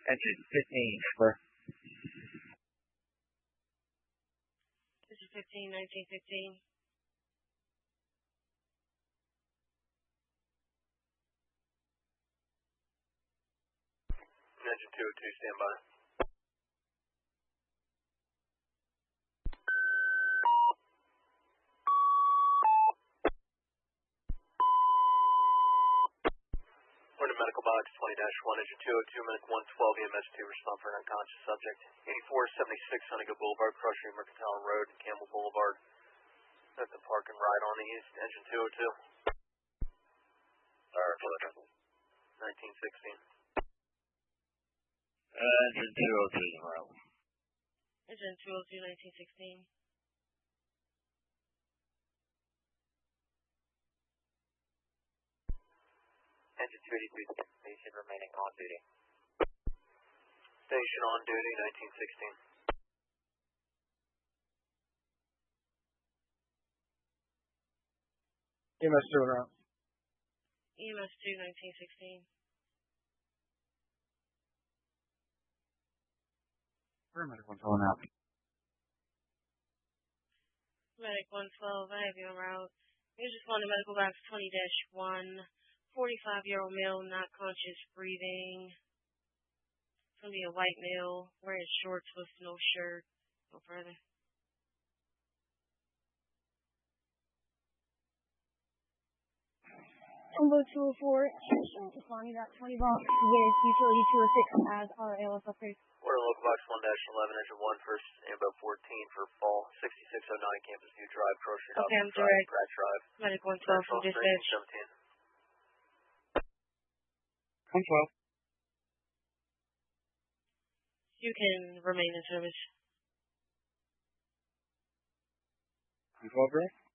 Engine 15, over. This is 15, 1915. Engine 202, stand by. We're in the medical box, 20-1, engine 202, medic 112, EMS2, respond for an unconscious subject. 8476 Honeygo Boulevard, Crossing Mercantile Road, Campbell Boulevard. At the park and ride on the east, engine 202. Alright, 1916. Engine 202 is around. Engine 202, 1916. Engine 283, station remaining on duty. Station on duty, 1916. EMS 2 around. EMS2, 1916. Medic 112 out. Medic 112, I have you en route. You just want a medical box 20-1, 45-year-old male, not conscious, breathing. It's going to be a white male, wearing shorts with no shirt. No further. Combo 204, responding that 20 box with utility 206 as our ALS upgrade. We're in local box 1-11, engine 1, first AMBO 14 for fall 6609 Campus View Drive, Cross Street. Okay, I'm direct. Pratt Drive. Medic 112 from dispatch. 112. You can remain in service. 112, right?